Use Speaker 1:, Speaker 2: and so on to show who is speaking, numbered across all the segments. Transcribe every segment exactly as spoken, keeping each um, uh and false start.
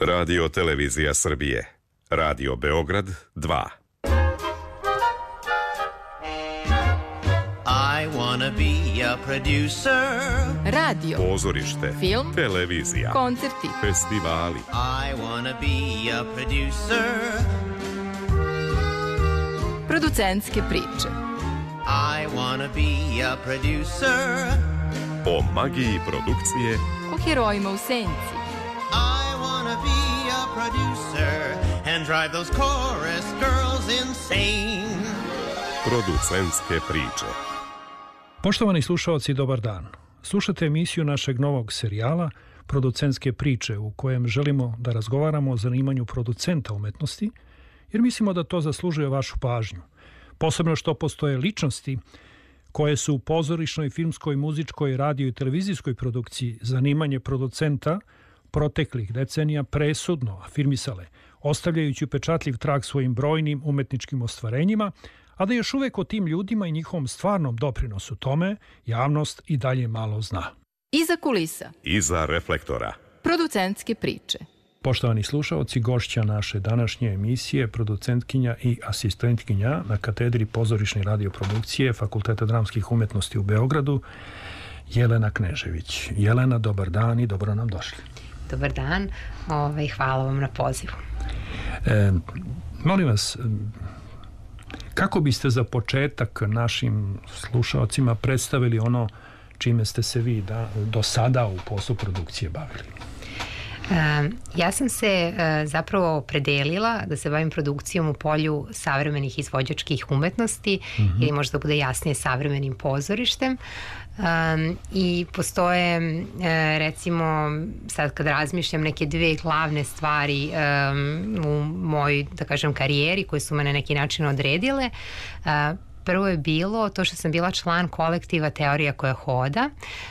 Speaker 1: Radio Televizija Srbije. Radio Beograd dva.
Speaker 2: I wanna be a producer.
Speaker 3: Radio,
Speaker 1: pozorište,
Speaker 3: film,
Speaker 1: televizija,
Speaker 3: koncerti,
Speaker 1: festivali.
Speaker 2: I wanna be a producer.
Speaker 3: Producentske priče.
Speaker 2: I wanna be a producer.
Speaker 1: O magiji produkcije,
Speaker 3: o herojima u senci.
Speaker 2: I wanna be a producer and drive those chorus girls insane.
Speaker 1: Producentske priče.
Speaker 4: Poštovani slušaoci, dobar dan. Slušate emisiju našeg novog serijala Producentske priče, u kojem želimo da razgovaramo o zanimanju producenta umetnosti, jer mislimo da to zaslužuje vašu pažnju. Posebno što postoje ličnosti koje su u pozorišnoj, filmskoj, muzičkoj, radio i televizijskoj produkciji zanimanje producenta proteklih decenija presudno afirmisale, ostavljajući upečatljiv trag svojim brojnim umetničkim ostvarenjima, a da još uvek o tim ljudima i njihovom stvarnom doprinosu tome javnost i dalje malo zna.
Speaker 3: Iza kulisa.
Speaker 1: Iza reflektora.
Speaker 3: Producentske priče.
Speaker 4: Poštovani slušaoci, gošća naše današnje emisije, producentkinja i asistentkinja na katedri pozorišne radioprodukcije Fakulteta dramskih umetnosti u Beogradu, Jelena Knežević. Jelena, dobar dan i dobro nam došli.
Speaker 5: Dobar dan, ovaj, hvala vam na pozivu.
Speaker 4: E, molim vas, kako biste za početak našim slušaocima predstavili ono čime ste se vi da, do sada u poslu produkcije bavili?
Speaker 5: E, ja sam se e, zapravo opredelila da se bavim produkcijom u polju savremenih izvođačkih umetnosti, mm-hmm. ili možda bude jasnije savremenim pozorištem. Um, i postoje um, recimo sad kad razmišljam neke dve glavne stvari um, u mojoj, da kažem, karijeri koje su me na neki način odredile. Uh, prvo je bilo to što sam bila član kolektiva Teorija koja hoda.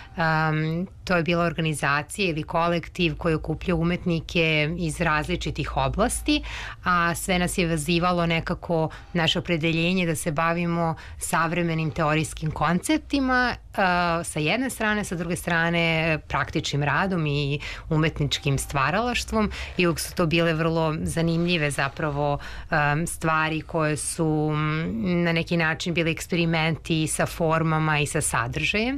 Speaker 5: Um, to je bila organizacija ili kolektiv koji okuplja umetnike iz različitih oblasti, a sve nas je vezivalo nekako naše opredeljenje da se bavimo savremenim teorijskim konceptima uh, sa jedne strane, sa druge strane praktičnim radom i umetničkim stvaralaštvom, i uvijek su to bile vrlo zanimljive zapravo um, stvari koje su um, na neki način bili eksperimenti sa formama i sa sadržajem.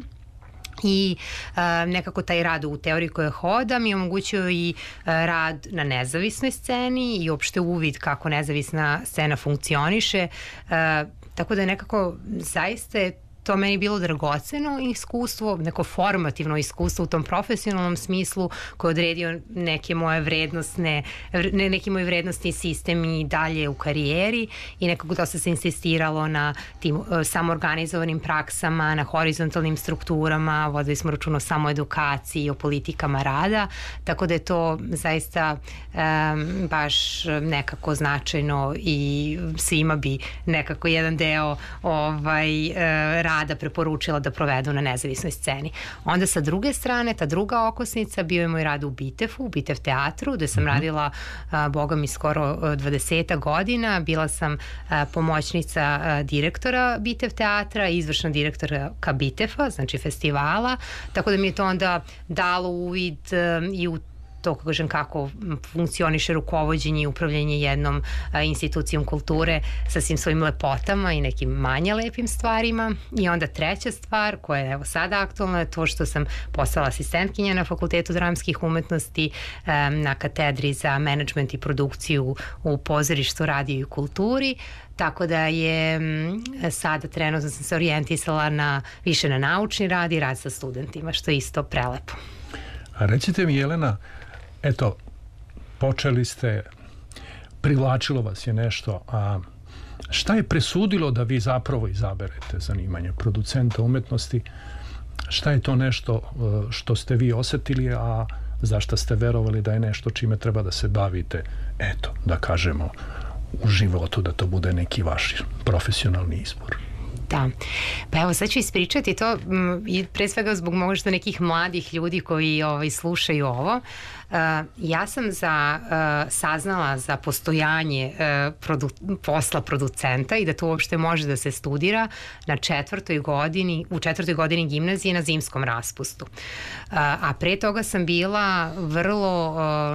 Speaker 5: I uh, nekako taj rad u Teoriji koja hoda mi je omogućio i uh, rad na nezavisnoj sceni i uopšte uvid kako nezavisna scena funkcioniše, uh, tako da je nekako zaista to meni bilo dragoceno iskustvo, neko formativno iskustvo u tom profesionalnom smislu koje je odredio neke moje vrednostne, ne, neki moj vrednostni sistem i dalje u karijeri, i nekako dosta se insistiralo na tim uh, samoorganizovanim praksama, na horizontalnim strukturama, vodili smo račun o samoedukaciji, o politikama rada, tako da je to zaista um, baš nekako značajno i svima bi nekako jedan deo ovaj, uh, rada preporučila da provedu na nezavisnoj sceni. Onda sa druge strane, ta druga okosnica bio je moj rad u Bitefu, u Bitev teatru, gde sam mm-hmm. radila, a, boga mi, skoro dvadeset godina. Bila sam a, pomoćnica a, direktora Bitev teatra i izvršna direktorka Bitefa, znači festivala, tako da mi je to onda dalo uvid a, i u to, kako kažem, kako funkcioniše rukovođenje i upravljanje jednom a, institucijom kulture sa svim svojim lepotama i nekim manje lepim stvarima. I onda treća stvar koja je evo sada aktualna je to što sam postala asistentkinja na Fakultetu dramskih umetnosti a, na katedri za menadžment i produkciju u pozorištu, radiju i kulturi. Tako da je m, sada trenutno sam se orijentisala na, više na naučni rad i rad sa studentima, što je isto prelepo.
Speaker 4: A recite mi, Jelena, eto, počeli ste, privlačilo vas je nešto, a šta je presudilo da vi zapravo izaberete zanimanje producenta umetnosti? Šta je to nešto što ste vi osetili, a za šta ste verovali da je nešto čime treba da se bavite, eto, da kažemo, u životu, da to bude neki vaš profesionalni izbor?
Speaker 5: Da, pa evo sad ću ispričati to m, i pre svega zbog možda nekih mladih ljudi koji ovaj, slušaju ovo. Uh, ja sam za, uh, saznala za postojanje uh, produ, posla producenta i da to uopšte može da se studira na četvrtoj godini, u četvrtoj godini gimnazije na zimskom raspustu. Uh, a pre toga sam bila vrlo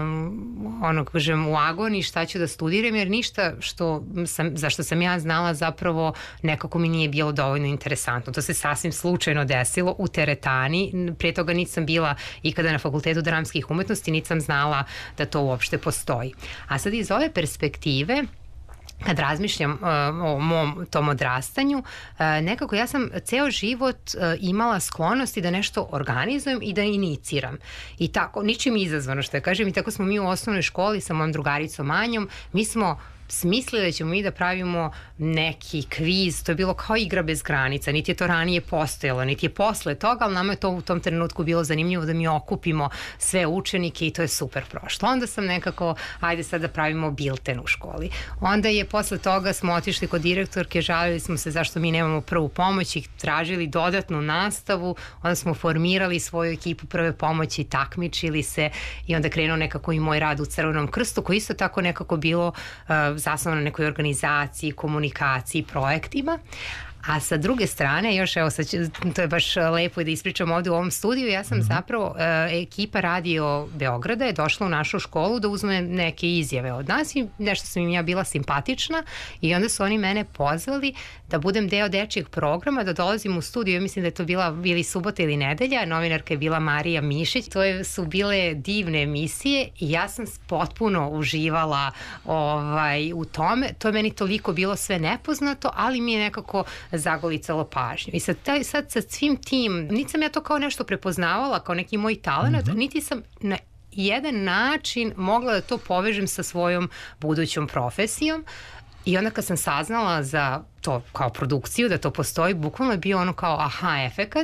Speaker 5: um, ono kažem u agoni šta ću da studiram, jer ništa što sam, za što sam ja znala zapravo nekako mi nije bilo dovoljno interesantno. To se sasvim slučajno desilo u teretani. Pre toga nisam bila ikada na Fakultetu dramskih umetnosti, niti sam znala da to uopšte postoji. A sad iz ove perspektive, kad razmišljam uh, o mom tom odrastanju, uh, nekako ja sam ceo život uh, imala sklonosti da nešto organizujem i da iniciram. I tako, ničim izazvano što ja kažem, i tako smo mi u osnovnoj školi sa mojom drugaricom Anjom, mi smo smislili da ćemo mi da pravimo neki kviz, to je bilo kao igra bez granica, niti je to ranije postojalo, niti je posle toga, ali nama je to u tom trenutku bilo zanimljivo da mi okupimo sve učenike i to je super prošlo. Onda sam nekako, ajde sad da pravimo bilten u školi. Onda je posle toga smo otišli kod direktorke, žalili smo se zašto mi nemamo prvu pomoć i tražili dodatnu nastavu, onda smo formirali svoju ekipu prve pomoći, takmičili se i onda krenuo nekako i moj rad u Crvenom krstu, koji isto tako nekako bilo uh, zasnovano na nekoj organizaciji, komunikaciji, projektima. A sa druge strane, još evo sad, to je baš lepo da ispričam ovde u ovom studiju, ja sam mm-hmm. zapravo, e, ekipa Radio Beograda je došla u našu školu da uzme neke izjave od nas i nešto sam im ja bila simpatična i onda su oni mene pozvali da budem deo dečijeg programa, da dolazim u studiju, ja mislim da je to bila bili subota ili nedelja, novinarka je bila Marija Mišić, to je, su bile divne emisije i ja sam potpuno uživala ovaj, u tome, to je meni toliko bilo sve nepoznato, ali mi je nekako zagolicalo pažnju. I sad, taj, sad sa svim tim, niti sam ja to kao nešto prepoznavala, kao neki moj talent, mm-hmm. niti sam na jedan način mogla da to povežem sa svojom budućom profesijom. I onda kad sam saznala za to kao produkciju, da to postoji, bukvalno je bio ono kao aha efekat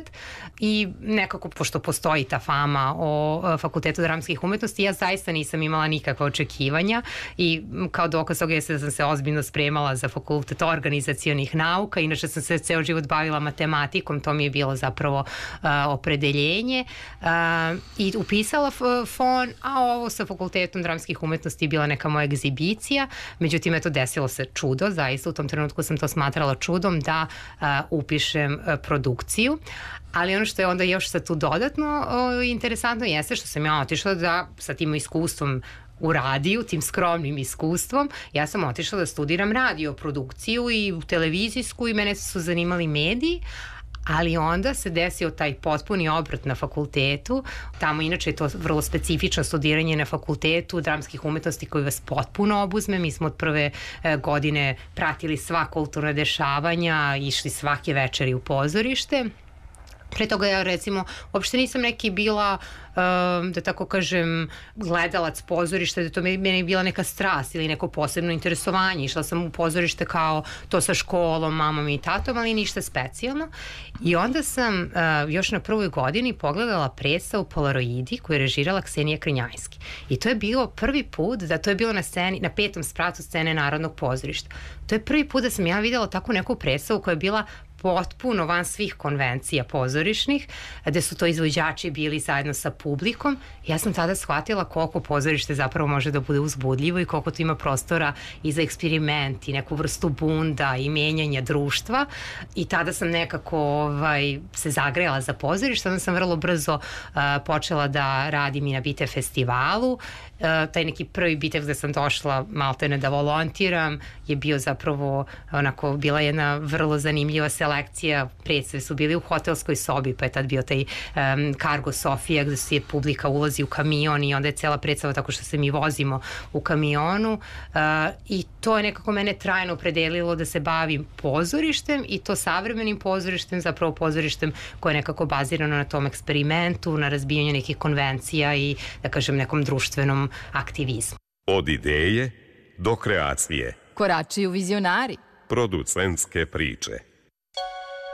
Speaker 5: i nekako, pošto postoji ta fama o Fakultetu dramskih umetnosti, ja zaista nisam imala nikakva očekivanja i kao dokaz toga jeste da sam se ozbiljno spremala za Fakultet organizacionih nauka, inače sam se ceo život bavila matematikom, to mi je bilo zapravo uh, opredeljenje uh, i upisala fon, a ovo sa Fakultetom dramskih umetnosti je bila neka moja egzibicija, međutim eto desilo se čudo, zaista u tom trenutku sam to smatrala čudom da uh, upišem uh, produkciju, ali ono što je onda još sad tu dodatno uh, interesantno jeste što sam ja otišla da sa tim iskustvom u radiju, tim skromnim iskustvom, ja sam otišla da studiram radio produkciju i televizijsku i mene su zanimali mediji, ali onda se desio taj potpuni obrt na fakultetu. Tamo inače je to vrlo specifično studiranje na Fakultetu dramskih umetnosti koji vas potpuno obuzme. Mi smo od prve e, godine pratili sva kulturna dešavanja, išli svake večeri u pozorište. Pre toga ja recimo uopšte nisam neki bila um, da tako kažem gledalac pozorišta, da to meni je bila neka strast ili neko posebno interesovanje. Išla sam u pozorište kao to sa školom, mamom i tatom, ali ništa specijalno. I onda sam uh, još na prvoj godini pogledala predstavu Polaroidi koju je režirala Ksenija Krnjajski. I to je bio prvi put da to je bilo na sceni, na petom spratu scene Narodnog pozorišta. To je prvi put da sam ja videla takvu neku predstavu koja je bila potpuno van svih konvencija pozorišnih, gde su to izvođači bili zajedno sa publikom. Ja sam tada shvatila koliko pozorište zapravo može da bude uzbudljivo i koliko tu ima prostora i za eksperiment i neku vrstu bunda i menjanja društva. I tada sam nekako ovaj, se zagrejala za pozorište, onda sam vrlo brzo uh, počela da radim i na Bitev festivalu. Uh, taj neki prvi Bitev gde sam došla maltene da volontiram je bio zapravo onako, bila jedna vrlo zanimljiva selekcija. Predstave su bili u hotelskoj sobi, pa je tad bio taj um, Cargo Sofija gde se publika ulazi u kamion i onda je cela predstava tako što se mi vozimo u kamionu uh, i to je nekako mene trajno opredelilo da se bavim pozorištem i to savremenim pozorištem, zapravo pozorištem koje je nekako bazirano na tom eksperimentu, na razbijanju nekih konvencija i da kažem nekom društvenom aktivizmu.
Speaker 1: Od ideje do kreacije.
Speaker 3: Korači u vizionari.
Speaker 1: Producentske priče.